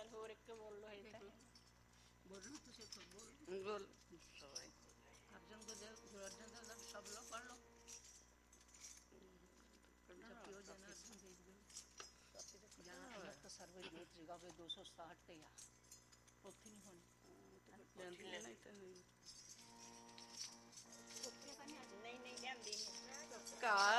ਹੋਰ ਇੱਕ ਬੋਲੋ ਹੈ ਤਾਂ बोलो तुझे खुद बोल ਬੋਲ अर्जुन को दे गुरु अर्जुन देव सब लो पढ़ लो जबकि वो जना अर्जुन देव जहाँ अमृत सर्व ज्योत जगह पे 267 ਤੇ ਆ ਉੱਥੇ ਨਹੀਂ ਹੋਣੀ ਜਾਂਦੀ ਨਹੀਂ ਤਾਂ ਨਹੀਂ ਉੱਥੇ ਤਾਂ ਨਹੀਂ ਨਹੀਂ ਲਿਆਂਦੀ ਨਹੀਂ